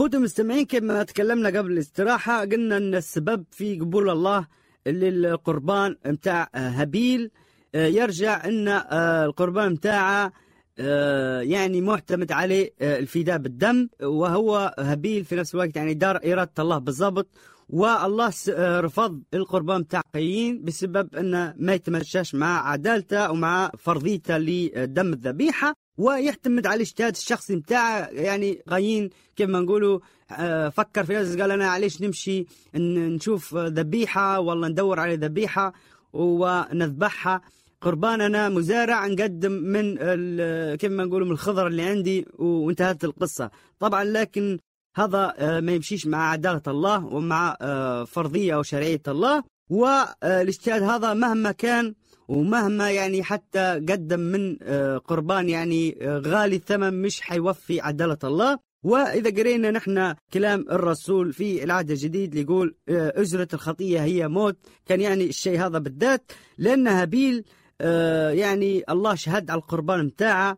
خوتي المستمعين، كما تكلمنا قبل الاستراحة قلنا أن السبب في قبول الله للقربان متاع هابيل يرجع أن القربان متاعه يعني معتمد عليه الفداء بالدم، وهو هابيل في نفس الوقت يعني دار إرادة الله بالضبط. والله رفض القربان متاع قايين بسبب أنه ما يتمشاش مع عدالته ومع فرضيته لدم الذبيحة، ويعتمد على الاجتهاد الشخصي متاعه. يعني قايين كيف ما نقولوا فكر في نفسه، قال أنا علاش نمشي نشوف ذبيحة والله ندور على ذبيحة ونذبحها، قربان أنا مزارع نقدم من كيف ما نقولوا من الخضر اللي عندي، وانتهت القصة طبعا. لكن هذا ما يمشيش مع عدالة الله ومع فرضية أو شرعية الله. والاجتهاد هذا مهما كان ومهما يعني حتى قدم من قربان يعني غالي الثمن مش حيوفي عدالة الله. وإذا قرينا نحن كلام الرسول في العهد الجديد اللي يقول أجرة الخطية هي موت، كان يعني الشيء هذا بالذات لأن هابيل يعني الله شهد على القربان متاعه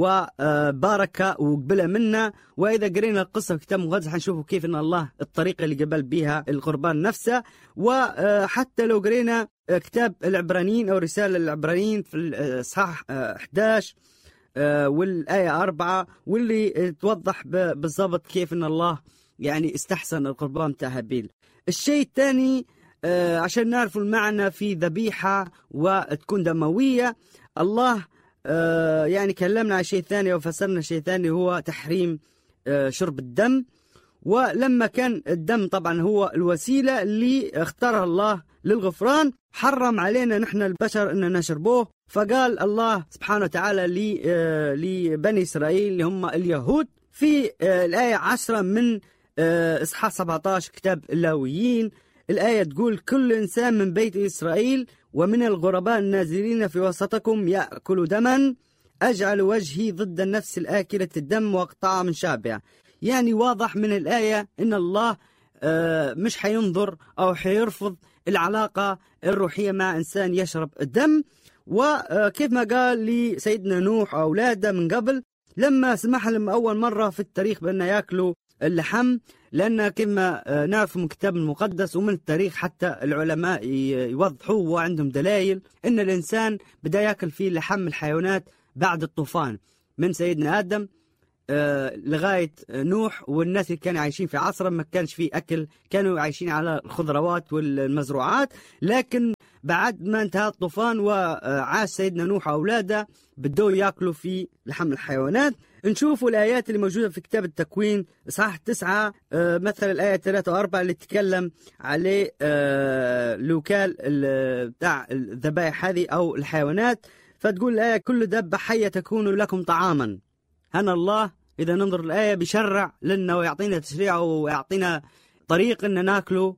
وبارك وقبله منا. وإذا قرينا القصة في كتاب مقدس حنشوفوا كيف أن الله الطريقة اللي قبل بها القربان نفسه. وحتى لو قرينا كتاب العبرانيين أو رسالة العبرانيين في الإصحاح 11 والآية 4 واللي توضح بالضبط كيف أن الله يعني استحسن القربان متاع هابيل. الشيء الثاني عشان نعرف المعنى في ذبيحة وتكون دموية، الله يعني كلمنا عن شيء ثاني وفسرنا شيء ثاني هو تحريم شرب الدم. ولما كان الدم طبعا هو الوسيلة اللي اختارها الله للغفران، حرم علينا نحن البشر أن نشربوه. فقال الله سبحانه وتعالى لبني إسرائيل اللي هم اليهود في الآية 10 من إصحاح 17 كتاب اللاويين، الآية تقول كل إنسان من بيت إسرائيل ومن الغرباء النازلين في وسطكم يأكل دما أجعل وجهي ضد النفس الآكلة الدم وأقطعها من شعبها. يعني واضح من الآية إن الله مش حينظر أو حيرفض العلاقة الروحية مع إنسان يشرب الدم. وكيف ما قال لسيدنا نوح أولاده من قبل لما سمح لهم أول مرة في التاريخ بأن يأكلوا اللحم، لأن كما نعرف من الكتاب المقدس ومن التاريخ حتى العلماء يوضحوا وعندهم دلائل أن الإنسان بدأ يأكل فيه لحم الحيوانات بعد الطوفان من سيدنا آدم لغاية نوح. والناس اللي كانوا عايشين في عصره ما كانش فيه أكل، كانوا عايشين على الخضروات والمزروعات. لكن بعد ما انتهى الطوفان وعاش سيدنا نوح وأولاده بدوا يأكلوا في لحم الحيوانات. نشوفوا الآيات اللي موجودة في كتاب التكوين إصحاح 9 مثلا الآية 3 و4 اللي تتكلم عليه الوكال بتاع الذبائح هذه أو الحيوانات. فتقول الآية كل دابة حية تكون لكم طعاما. هنا الله إذا ننظر الآية بيشرع لنا ويعطينا تشريع ويعطينا طريق أن ناكله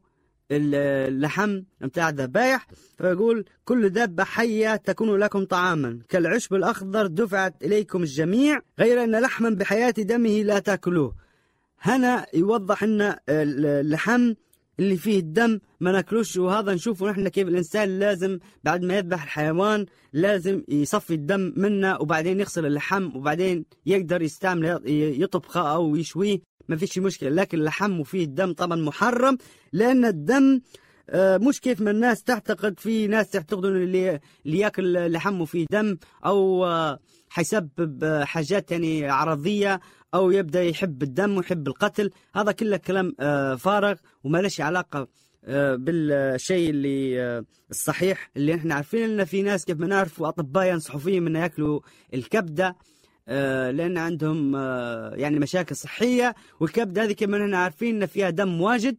اللحم متاع الذبائح. فيقول كل دابة حية تكون لكم طعاما كالعشب الأخضر دفعت إليكم الجميع غير أن لحما بحياة دمه لا تأكلوه. هنا يوضح أن اللحم اللي فيه الدم ما ناكلوش. وهذا نشوفه نحن كيف الإنسان لازم بعد ما يذبح الحيوان لازم يصفي الدم منه وبعدين يغسل اللحم وبعدين يقدر يستعمل يطبخه أو يشويه، ما فيش مشكلة. لكن اللحم وفيه الدم طبعا محرم، لأن الدم مش كيف ما الناس تعتقد. في ناس تعتقدوا اللي يأكل لحم وفيه دم أو حيسبب حاجات يعني عرضية أو يبدأ يحب الدم ويحب القتل. هذا كله كلام فارغ وما لش علاقة بالشيء اللي الصحيح اللي احنا عارفين. ان في ناس كيف ما نعرف أطباء ينصحوا فيهم ان يأكلوا الكبدة لأن عندهم يعني مشاكل صحية، والكبدة هذه كما نحن عارفين ان فيها دم واجد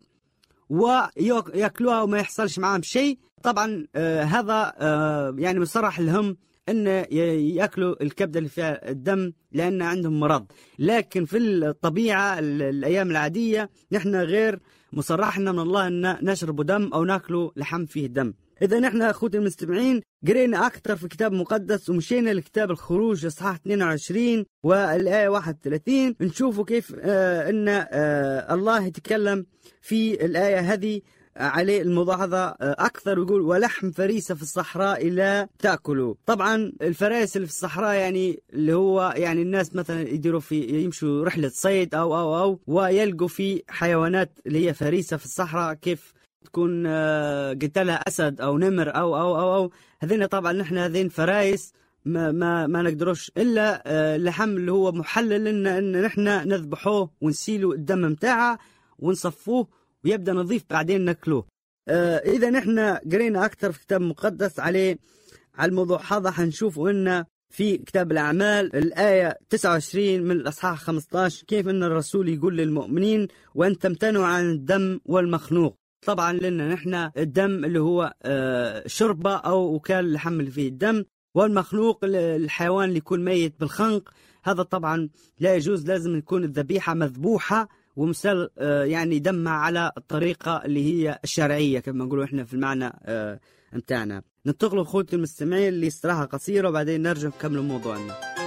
ويأكلوها وما يحصلش معهم شيء. طبعا هذا يعني مصرح لهم أن يأكلوا الكبدة اللي فيها الدم لأن عندهم مرض. لكن في الطبيعة الأيام العادية نحن غير مصرحنا من الله أن نشرب دم أو نأكلوا لحم فيه دم. إذا نحن أخوتي المستمعين قرينا أكثر في كتاب مقدس ومشينا لكتاب الخروج إصحاح 22 والآية 31 نشوفوا كيف أن الله يتكلم في الآية هذه عليه الملاحظة أكثر، ويقول ولحم فريسة في الصحراء لا تأكلوا. طبعا الفرائس اللي في الصحراء يعني اللي هو يعني الناس مثلا يديروا يمشوا رحلة صيد أو ويلقوا في حيوانات اللي هي فريسة في الصحراء، كيف تكون قتلها أسد أو نمر أو هذين. طبعا نحن هذين فرايس ما نقدروش إلا اللحم اللي هو محلل لنا إن نحن نذبحوه ونسيلوا الدم متاعه ونصفوه ويبدأ نظيف بعدين ناكلوه. إذا نحن قرينا أكثر في كتاب مقدس على الموضوع هذا، حنشوف إن في كتاب الأعمال الآية 29 من الأصحاح 15 كيف إن الرسول يقول للمؤمنين وأن تمتنعوا عن الدم والمخنوق. طبعا لنا نحن الدم اللي هو شربة أو وكال اللحم اللي فيه الدم، والمخنوق الحيوان اللي يكون ميت بالخنق، هذا طبعا لا يجوز. لازم يكون الذبيحة مذبوحة ومسل يعني دمها على الطريقة اللي هي الشرعية كما نقولوا إحنا في المعنى متاعنا. ننتقلوا أخوتي المستمعين لاستراحة قصيرة وبعدين نرجع نكمل موضوعنا.